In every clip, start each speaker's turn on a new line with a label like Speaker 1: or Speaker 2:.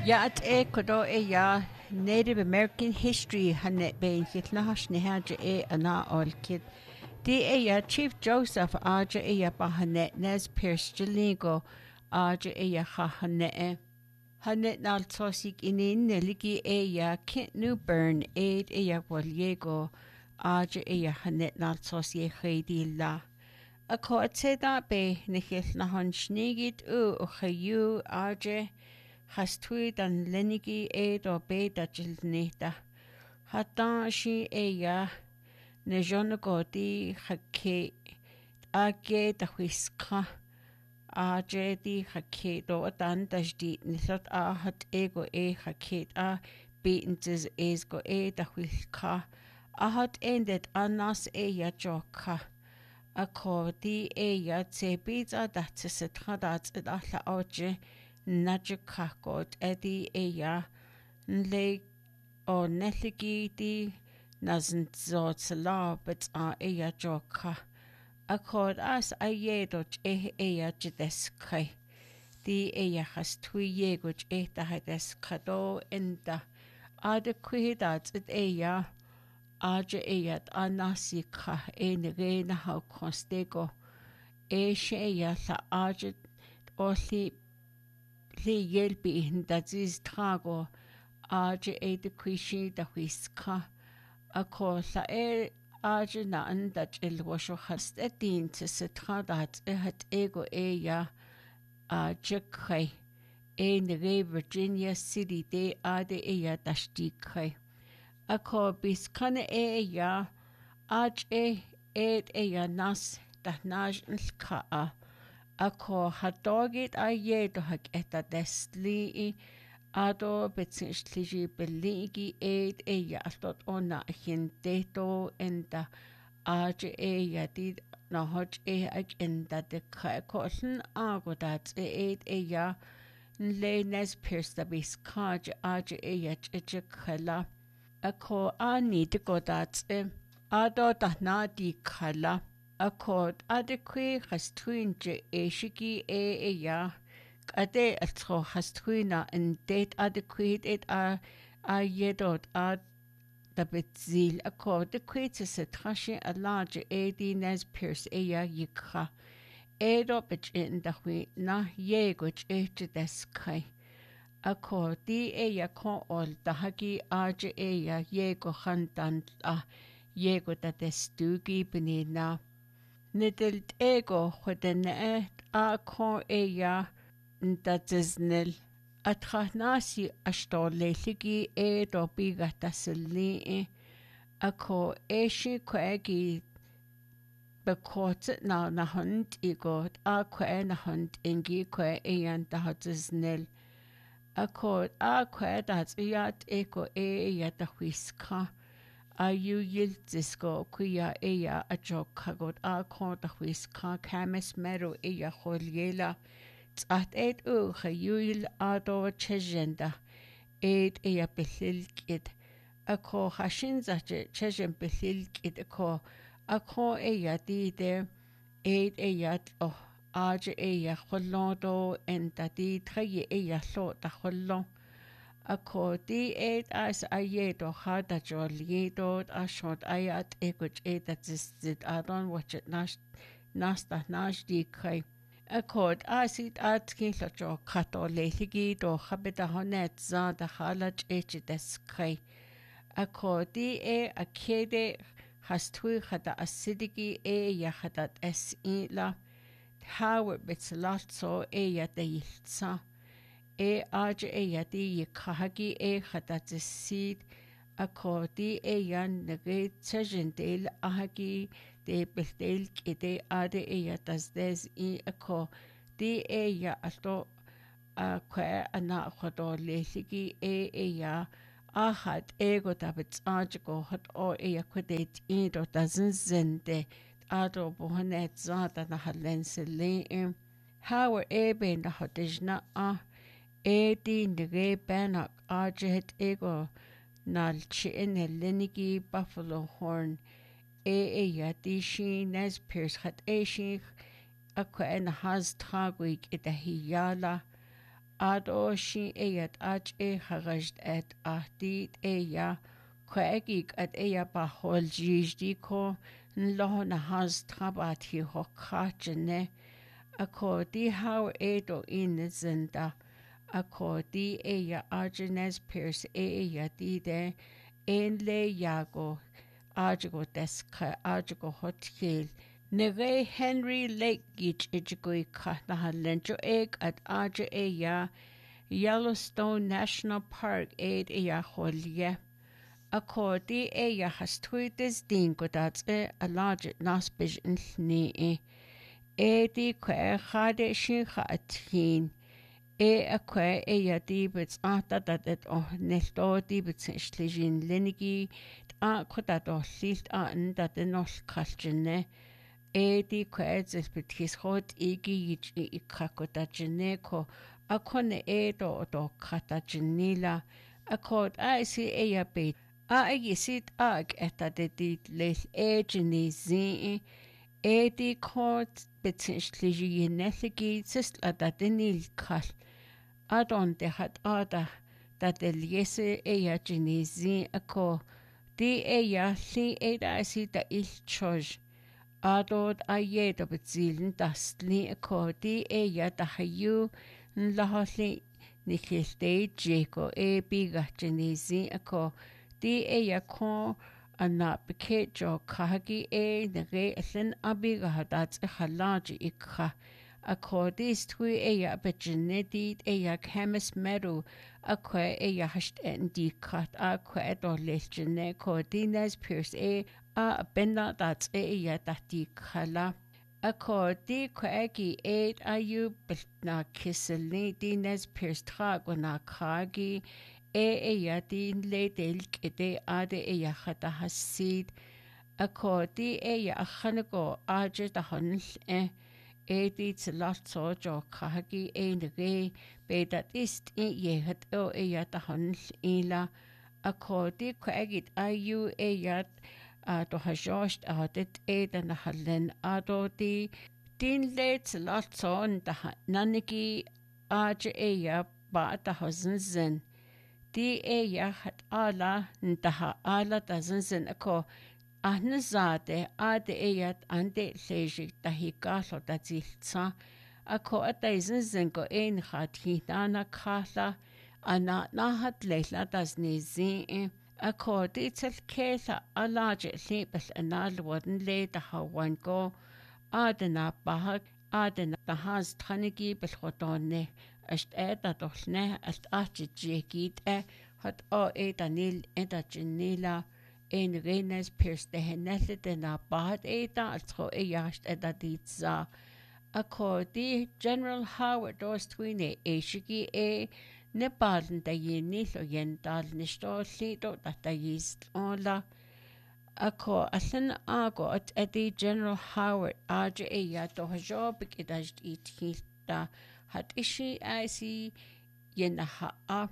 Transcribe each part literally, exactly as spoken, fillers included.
Speaker 1: Yaat e kodo e ya Native American history hanet bein hitlahash nehaja e ana olkid. Di e ya Chief Joseph aja e ya bahanet Nez Pierce Jalingo aja e ya hahanet e. Hanet nal tosik inin neligi e ya Kent Newburn aid e ya waliego aja e ya hanet nal tos ye khedi la. Ako atseda be nihil nahon shnigit u o chayu aja Hastui dan lenigi e do be da jilneta. Hatan shi e ya ne jonagodi hake age da whiska a jedi hake do dan dajdi nisot a hat ego e hake a beatenses es go e da whiska a hat endet anas e ya joka. A ko di e ya te bita da te se tradat et alla oje Nadja kakot edi eya nle o netligi di nazn zot sala but a eya joka akod as ayedot e eya jedeskai di eya has tui yegot e da hades kado enda ada kuidat et eya aja eyat anasi ka e nege na hau kostego e she eya la aja oli Li yelpi dat is trago aje e de quishi da whiska a ko sa e aje na an dat el washo hast etin te se tradat e hat ego e ya a jekhay e ne Virginia City de ade e ya dashtikhay a ko bis kane e ya aj e ed e ya nas da naj ka a Ako hadogit a yedo hag eta desli ado betsinstliji beligi eid eya altot ona hindeto enda aje eya did na hoj e ag enda de koln agodat eid eya le Nez Pierce da bis kaj aje eya eje khala ako ani de godat ado da na di khala Accord adequate has twinge e shiki e e ya ade altro has twina and date adequate it a a yedot a da betzil accord the quita se trashi a large e di Nez Pierce e ya yikha e do bich in da hui na yegoch e te deskai accord di e ya kon ol da hagi aje e ya yego handan a yego da destugi benina Nidilt ego chuden e a kon e ya nda diznil. Atranasi ashto leligi e do biga tasili e a ko e shi kwegi bekot na na hund ego a kwe na hund ingi kwe e yan da diznil. A ko a kwe dat yat ego e ya da whiska. A yu yil disco kuya eya a jok kagot a kon da whiska kamis mero eya holiela at eid u ha yul ado chejenda eid eya bethil kid a ko hashin zache chejen bethil kid a ko a ko eya di de eid eya oh aje eya holodo en da di traye eya lo da holon A ko di eid as a yedo hada jol yedo a short ayat eguch eid that is it adon watch it nash nasta nash di kai. A ko as it at kilo jo kato lehigi do habita honet za da halach eich des kai. A ko di e a kede has tui hada acidigi e ya hadat es in la. Howard bits lot so e ya de yiltsa. E aje e yadi ye kahagi e hatat seed a ko di e yan nege tejendel ahagi de beldel kide ade e yatas des i a ko di e ya alto a kwe ana khodo lehigi e e ya ahad ego tabits ajgo hot o e ya kwedet i do dazin zende ado bohanet zata na halensele Howard e be na hodijna a E di nge banak ajet ego nal chin lenigi buffalo horn e e ya di shi Nez Pierce hat e shi akwa en has tagwig ida hiyala Ado shi eyat ach e hagajt et ahtit eya kwegik at eya ba holjijdi ko nlo na has trabat hi hokachene ako di how edo in zinda ako di eya argenes pierce eya di de en le yago ajago deska ajago hotkil Neve Henry Lake Gich Ijigui Kahnahalenjo Egg at Aja Eya Yellowstone National Park Aid Eya Holye. Accordi Eya has tweeted Dingo that's a large Naspij in Snee. Edi que Hade Shinha Atin. E a que Eya Dibits Ata that it oh Nesto Dibits Schlijin Linigi, a Kodat or Lilt Atten that the North Kastjene. Edi kwezes betis hot igi ich i kakota geneko akone edo do kata genila akod I see eya bit a yisit ag eta de dit les egeni zi edi kod betis ligi nethigi sist ada denil kal adon de hat ada dat de liese eya geni zi ako di eya li eda I see da il choj Adod a yedo bezielen das li a codi e ya da hayu nlaholi nikilde jego e biga genezi a co di e ya ko a na beke jo kahagi e nage alin abiga hadat a halaji ikha a codi stui e ya begenedi e ya chemis meru a que e ya hasht en di kat a que do legene codi nes pierce e a benna that's e ya dati khala a ko di kwagi eight ayu na kiselni dines pierce trag na kagi e e ya din le del kede ade e ya khata hasid a ko di e ya khanago aje da hanl e e di tlat so jo kagi e nge be that ist e ye hat o e ya da hanl ila a ko di kwagi ayu e ya a do ha jost a dit e den hallen a do di din let lot son da nanigi a je e ya ba da hazen zen di e ya hat ala da ha ala da zen zen ko ahne zade a de e ya ande lejik da hi ka lo da ziltsa a ko a da zen zen ko ein hat hi dana khala ana na hat leila das ne zi Ako di tel keitha a large lipel an alwadden le da hawan go adena bahag adena da has tanigi belchodone est eda dochne est achi jekit e hat o eda nil eda genila ein renes pierce de henelle de na bahad eda altro e yasht eda ditza Ako di General Howard dos twine e shigi e Nepalen da yenil o yendal nisto lido da da yist ola ako allan ago at edi General Howard aja e ya do hajob idajt it hilta hat ishi I see yena ha a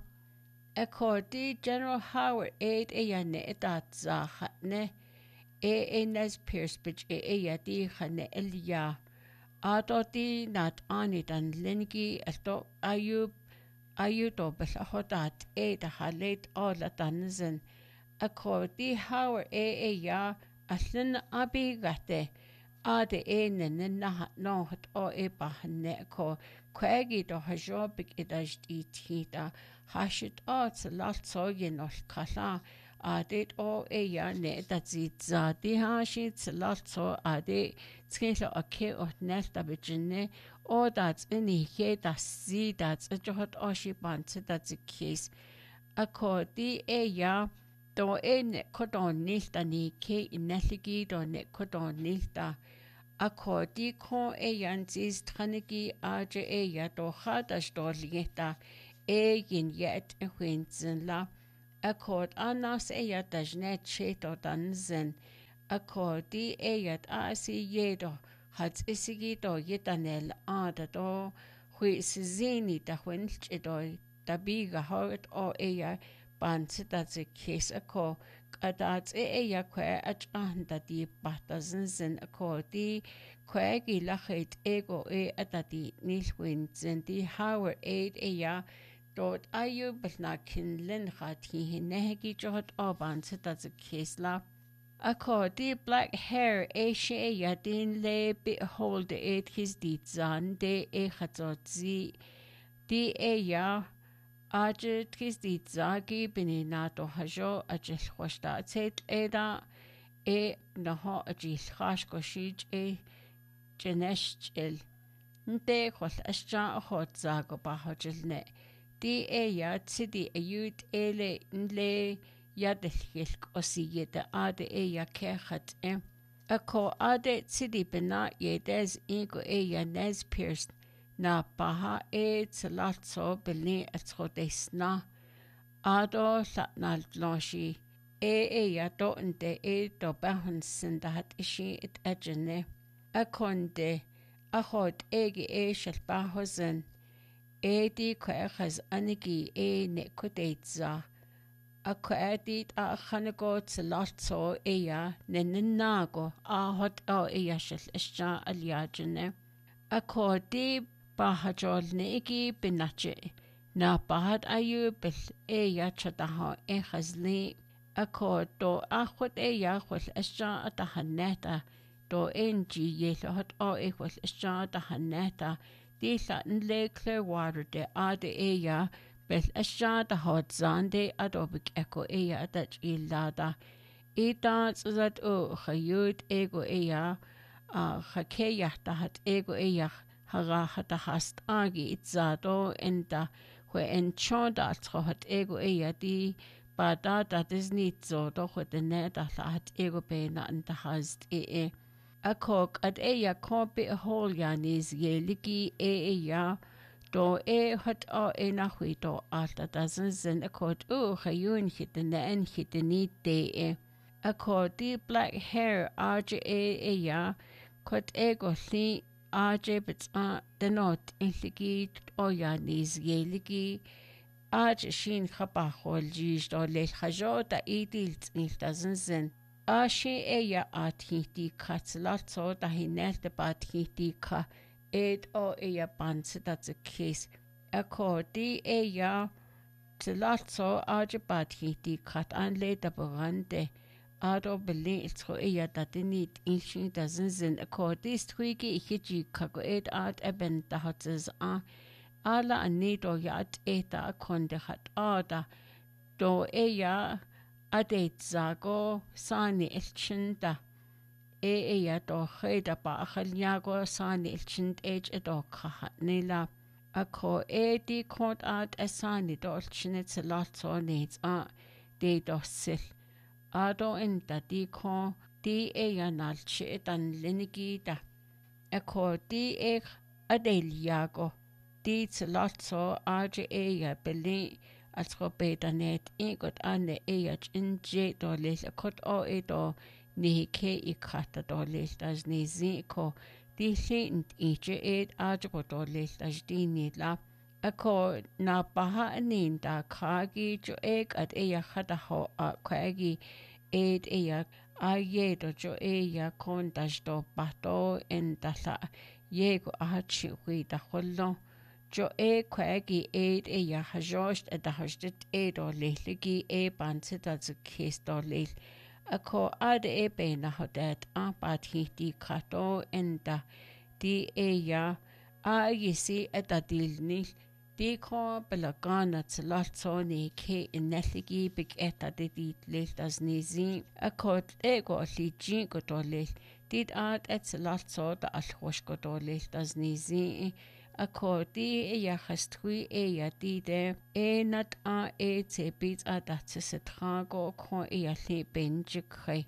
Speaker 1: ako di General Howard aid e ya ne edat za hatne e e nes pierce bitch e e ya di khane elia ado di nat ani dan lengi alto ayub Ayudo bellahodat e da halet o la danzen a ko di hawr e e ya allan abigate a de e nen na no hat o e bahne ko kwegi do hajobik idajt itita hashit o tsalalt sogen ol kala a de o e ya ne da zitza di hashit tsalalt so a de tskelo a ke o nelta bijne o that's in the he that's see that's a jot oshi bant that's a case a ko di e ya do en kodon nilta ni ke ineligi do ne kodon nilta a ko di ko e yanzis tranigi a je e ya do hada stolita e yin yet e winzen la a ko anas e ya dajnet cheto danzen a ko di e yat a si yedo hat isigi do yitanel a da do hui sizini da hunch do da biga hort o eya bansi tatsi kis ako kadats e e ya kwe ach ahanda di batazin zin ako di kwe gi lachit ego e atati nilwin zin di Howard aid e ya dort ayu bilna kinlin khati hinehgi jot obansi tatsi kis la ako di black hair e she ya din le bit hold it his dit zan de e khatot zi di e ya Aje tristit zagi bini nato hajo ajil khoshta tset eda e naho ajil khash koshij e jenesh el nte khol ashja khot zago ba hajil ne di e ya tsidi ayut ele nle yadel kosiyete ade e ya khat e ako ade tsidi bina yedes ingo e ya nes pierce na baha e tsalatso bilni atschodesna ado latnal loshi e e ya do nde e do bahun sindahat ishi it ajene akonde ahot egi e shalbahozen e di kwaechaz anigi e ne kudetza ako edit a khanago tsalatso e ya nenago ahot o e ya shal isha alyajene ako di Bahajol neigi binache na bahad ayu bil e ya chadaha e khazli ako do akhwat e ya khwal asja atahaneta do enji yelhot o e khwal asja atahaneta di la nle Clearwater de ade e ya bil asja tahot zande adobik eko e ya atach ilada ita zat o khayut ego e ya khakeya tahat ego e ya Hara hata hast agi itzado enda hwe en chonda trohat ego eya di bada da disney zo do hwe de ne da hat ego be na enda hast e e akok at eya kompe a hol ya nis ye liki e eya do e hat o e na hwe do alta da zen akot u khayun hit de en hit ni de e akot di black hair arje e eya kot ego li Aje bits a denot in ligi oya nis ye ligi Aje shin khapa khol jish do le khajo da idil tnil dazn zen Ashe eya athiti khatlat so da hinel de bathiti kha ed o eya bans that's a case akodi eya tlat so aje bathiti khat an le da brande Ado beli iltro eya datinit ilshin dazn zin akordis twigi ichiji kago ed ad eben dahatzes a ala anido yat eta akonde hat ada do eya adet zago sani ilchinda e eya do kheda ba akhalyago sani ilchind age edo khahat nila ako edi kont ad asani do ilchinit salatso needs a de do sil Ado enta di ko di e ya nalchi etan linigida. Eko di e adeliago. Di tsalotso aje e ya beli atro betanet ingot ane e ya chinje do lis akot o e do ni ke i kata do lis das ni zi ko di lint iche ed aje po do lis das di ni la. Ako na baha anin da kagi jo ek at eya khata ho a kwagi ed eya a yedo jo eya kontas do pato en dala yego ahachi hui da hollo jo e kwagi ed eya hajost at da hostet ed o leligi e banse da zu kis do lel ako ad e bena hodet a bat hiti kato en da di eya a yisi at da dilnil Di ko belagana tsalatoni ke inelligi big eta de dit lelt as nizi akot ego li jin ko dolel dit at et tsalatso da alkhos ko dolel as nizi akoti e ya khastui e ya dide e nat a e te bit a dat se trago ko e ya li benje khay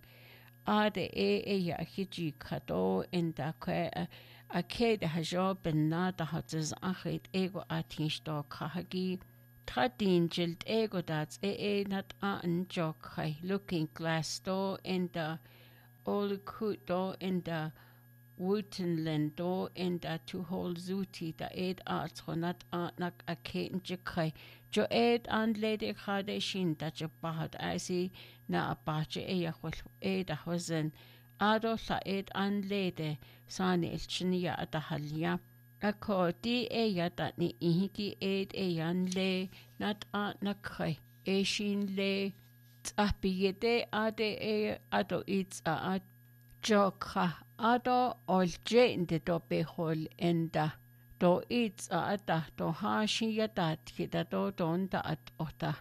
Speaker 1: ade e e ya hiji kato in da kwe a ke de hajo ben na da hatzes achit ego atish do kahagi tradin jilt ego dats e e nat a an jok khai looking glass do in da all kut do in da Wootenland do in da two hole zooty da eid arts honat artnak a keten jikai. Jo eid and lady hade shin da jo bahad asi na a bache eya hol eid a hosen. Ado la eid and lady sani il chinia at a halia. Ako di eya dat ni ihiki eid eyan le nat artnak kai. E shin le tapiyete ade e ado it's a Joka ado olje in de do behol enda do it's a ata do hashi yadat kita do donda at ota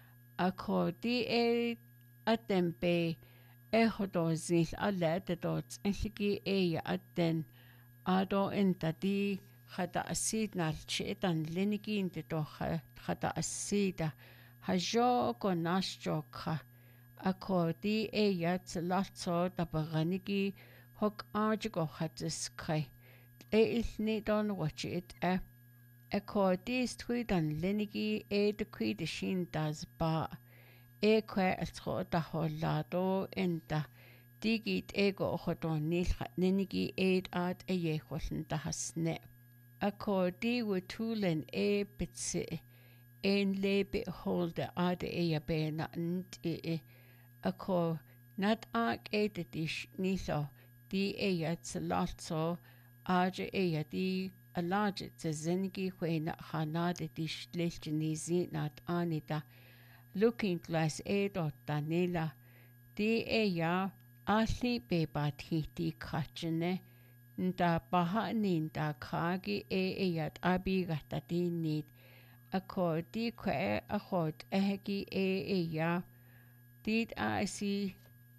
Speaker 1: ako di e atempe e hodo zil alle de dots enligi e aten ado enta di hada asid nal chetan lenigi in de do hada asida hajo konash joka Ako di e yat latso da baranigi hok arjigo hatis kai. E ilni don watch it e. Ako di stwidan lenigi e de kui de shin das ba. E kwe altro da holado enta. Digit ego hodon nil lenigi e at e yeholen da hasne. Ako di wutulen e bitse. Ein lebe holde ade e yabena nt e. Ako nat ark editish niso di eyat salatso aja eya di alaje tzengi huena hanade dish lechnizi nat anita looking glass edot danila di eya ali bebat hiti kachene nda bahanin da kagi e eyat abigata dinit ako di kwe ahot ehegi e eya Dit a si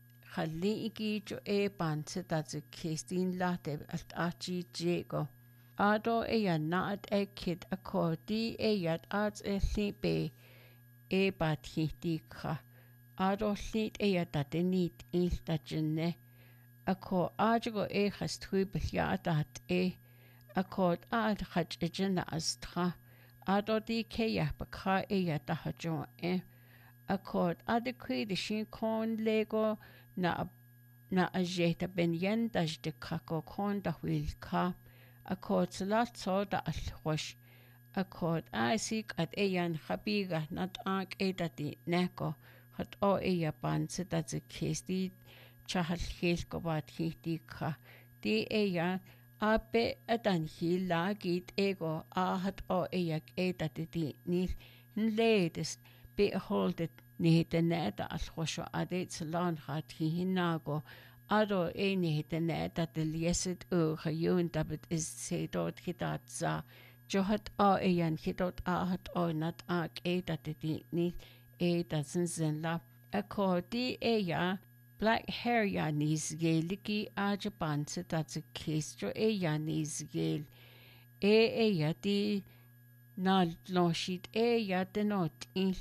Speaker 1: Haliki jo e banse dat ze Kristin latte alt achi jego. Ado e ya naat e kid a ko di e yat arts e libe e bat hitika. Ado lit e ya dat e nit il dat jene. A ko ajo e has trubel ya dat e. A ko ad hach e jena as tra. Ado di ke ya baka e ya da hajon e. Akord adequate de shin kon lego na na ajeta ben yendas de kako kon da wil ka akord salat so da alwash akord asik at eyan habiga nat ak edati neko hat o eya ban se dat ze kesti chahal hel ko bat hiti ka di eya ape adan hi lagit ego a hat o eya edati di ni ledes be holdet ni the net al khosho adet salon hat hi hinago ado e ni the net that the yeset o khayun tabet is se dot hitat za johat a eyan hitot a hat o nat a e dat di ni e datsen zenla akodi e ya black hair ya nis geliki a japan se dat se kestro e ya nis gel e e ya di na loshit e ya de not in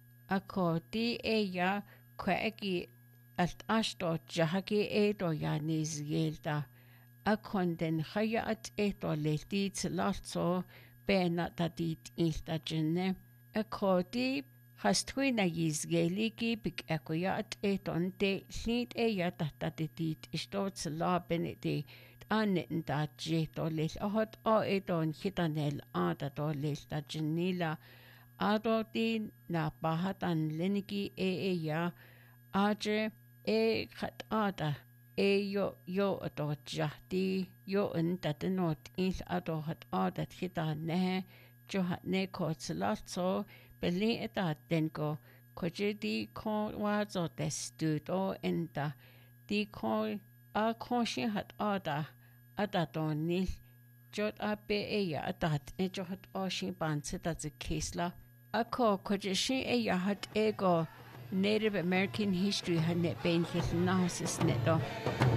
Speaker 1: Ako di e ya kwegi alt ashto jahaki e do ya nis gelda. Akon den haya at e do lehti tlatso bena tadit ilta jene. Ako di hastwina yiz geliki big ako ya at e don de lit e ya tatadit ishto tsla beneti anen da jeto leh ahot o e don hitanel ada do lehta jenila. Ado di na bahatan leniki e e ya aje e khat ada e yo yo ado jahti yo en tatenot il ado hat ada hita ne jo hat ne ko tlatso beli eta denko koje di ko wa zo testu do enta di ko a koshi hat ada ada don nil jot ape e ya atat e jo hat o shi ban se dat ze kesla Ako kwajishi e yahat ego Native American history hanet ben hil nasis neto.